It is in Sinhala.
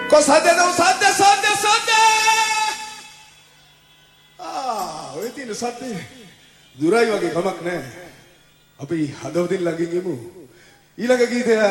Kau sadar dong, sadar. ඔය තියෙන සද්දේ දුරයි වගේ කමක් නැහැ. අපි හදවතින් ළඟින් යමු. ඊළඟ ගීතය